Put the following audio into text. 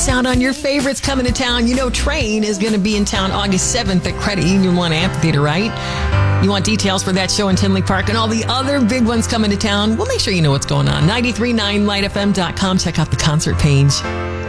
Sound on your favorites coming to town. You know Train is going to be in town August 7th at Credit Union 1 Amphitheater, right? You want details for that show in Tinley Park and all the other big ones coming to town? Well, make sure you know what's going on. 93.9lightfm.com. Check out the concert page.